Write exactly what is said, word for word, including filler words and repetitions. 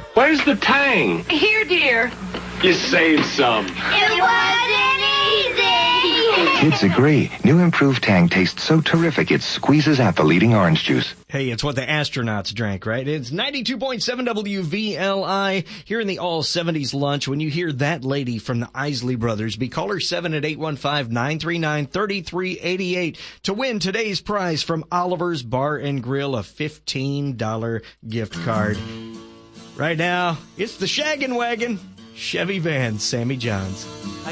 Where's the Tang? Here, dear. You saved some. It wasn't easy. Kids agree. New improved Tang tastes so terrific it squeezes out the leading orange juice. Hey, it's what the astronauts drank, right? It's ninety-two point seven W V L I here in the all seventies lunch. When you hear that lady from the Isley Brothers, be caller seven at eight one five, nine three nine, three three eight eight to win today's prize from Oliver's Bar and Grill, a fifteen dollars gift card. Right now, it's the Shaggin' Wagon, Chevy Van, Sammy Johns.